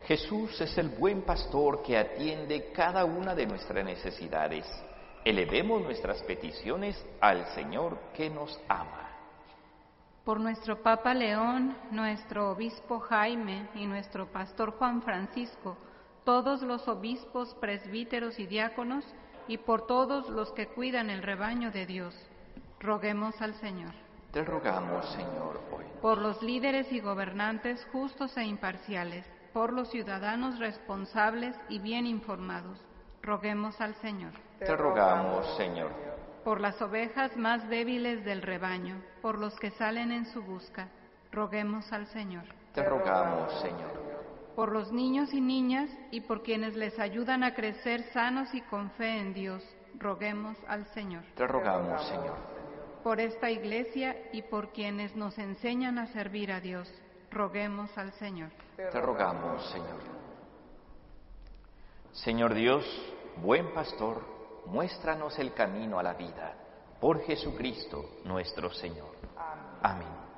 Jesús es el buen pastor que atiende cada una de nuestras necesidades. Elevemos nuestras peticiones al Señor que nos ama. Por nuestro Papa León, nuestro obispo Jaime y nuestro pastor Juan Francisco, todos los obispos, presbíteros y diáconos, y por todos los que cuidan el rebaño de Dios, roguemos al Señor. Te rogamos, Señor, hoy. Por los líderes y gobernantes justos e imparciales, por los ciudadanos responsables y bien informados, roguemos al Señor. Te rogamos, Señor. Por las ovejas más débiles del rebaño, por los que salen en su busca, roguemos al Señor. Te rogamos, Señor. Por los niños y niñas y por quienes les ayudan a crecer sanos y con fe en Dios, roguemos al Señor. Te rogamos, Señor. Por esta Iglesia y por quienes nos enseñan a servir a Dios, roguemos al Señor. Te rogamos, Señor. Señor Dios, buen pastor, muéstranos el camino a la vida. Por Jesucristo nuestro Señor. Amén.